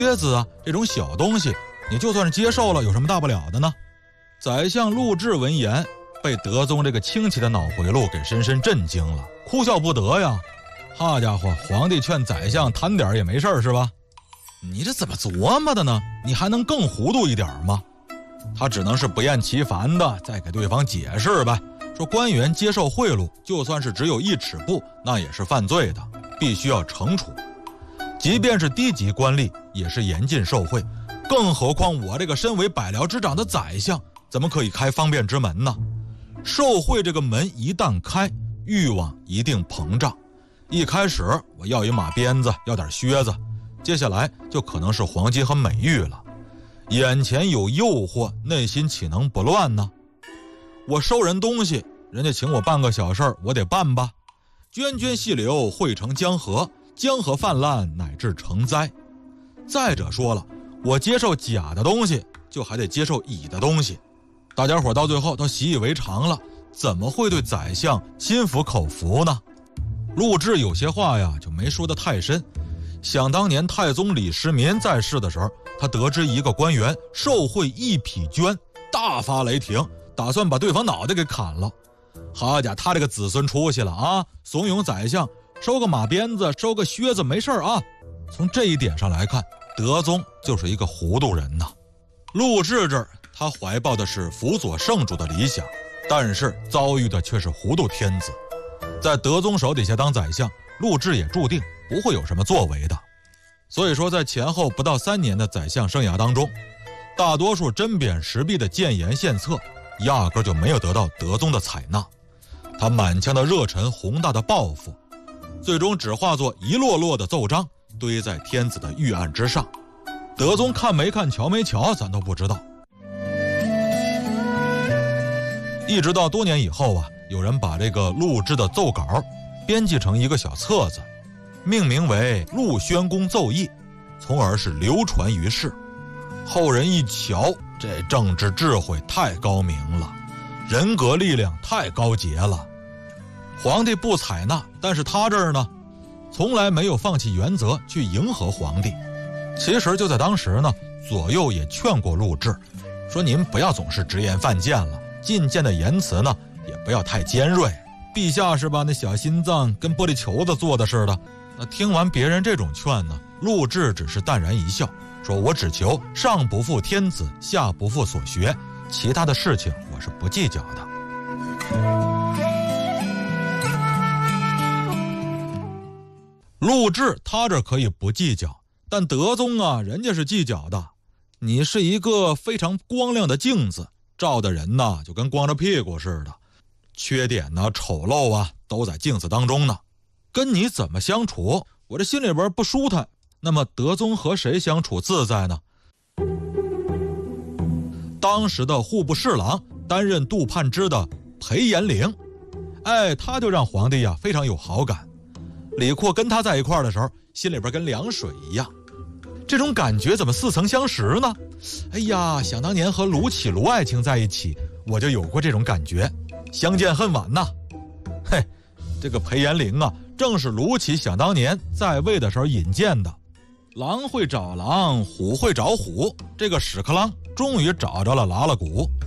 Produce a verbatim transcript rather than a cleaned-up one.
靴子啊这种小东西，你就算是接受了，有什么大不了的呢？宰相陆贽闻言，被德宗这个清奇的脑回路给深深震惊了，哭笑不得呀。好家伙，皇帝劝宰相贪点也没事是吧？你这怎么琢磨的呢？你还能更糊涂一点吗？他只能是不厌其烦的再给对方解释呗，说官员接受贿赂，就算是只有一尺布，那也是犯罪的，必须要惩处。即便是低级官吏，也是严禁受贿，更何况我这个身为百僚之长的宰相，怎么可以开方便之门呢？受贿这个门一旦开，欲望一定膨胀。一开始我要一马鞭子，要点靴子，接下来就可能是黄金和美玉了。眼前有诱惑，内心岂能不乱呢？我收人东西，人家请我办个小事，我得办吧。涓涓细流汇成江河，江河泛滥乃至成灾。再者说了，我接受假的东西，就还得接受乙的东西。大家伙到最后都习以为常了，怎么会对宰相心服口服呢？陆贽有些话呀就没说得太深。想当年太宗李世民在世的时候，他得知一个官员受贿一匹绢，大发雷霆，打算把对方脑袋给砍了。好家伙，他这个子孙出息了啊！怂恿宰相收个马鞭子，收个靴子，没事啊。从这一点上来看，德宗就是一个糊涂人呐。陆贽这儿，他怀抱的是辅佐圣主的理想，但是遭遇的却是糊涂天子。在德宗手底下当宰相，陆贽也注定不会有什么作为的。所以说，在前后不到三年的宰相生涯当中，大多数针砭时弊的谏言献策，压根就没有得到德宗的采纳。他满腔的热忱，宏大的抱负，最终只化作一摞摞的奏章，堆在天子的御案之上。德宗看没看，瞧没瞧，咱都不知道。一直到多年以后啊，有人把这个陆贽的奏稿编辑成一个小册子，命名为《陆宣公奏议》，从而是流传于世。后人一瞧，这政治智慧太高明了，人格力量太高洁了。皇帝不采纳，但是他这儿呢，从来没有放弃原则去迎合皇帝。其实就在当时呢，左右也劝过陆贽，说您不要总是直言犯谏了，进谏的言辞呢也不要太尖锐。陛下是吧，那小心脏跟玻璃球子做的似的。那听完别人这种劝呢，陆贽只是淡然一笑，说我只求上不负天子，下不负所学，其他的事情我是不计较的。陆贽他这可以不计较，但德宗啊，人家是计较的。你是一个非常光亮的镜子，照的人呢就跟光着屁股似的，缺点呢丑陋啊都在镜子当中呢。跟你怎么相处，我这心里边不舒坦，那么德宗和谁相处自在呢？当时的户部侍郎，担任杜判之的裴延龄，哎，他就让皇帝呀、啊、非常有好感。李阔跟他在一块的时候，心里边跟凉水一样。这种感觉怎么似曾相识呢？哎呀，想当年和卢杞卢爱卿在一起，我就有过这种感觉，相见恨晚呐。嘿，这个裴延龄啊，正是卢杞想当年在位的时候引荐的。狼会找狼，虎会找虎，这个屎壳郎终于找着了拉拉鼓。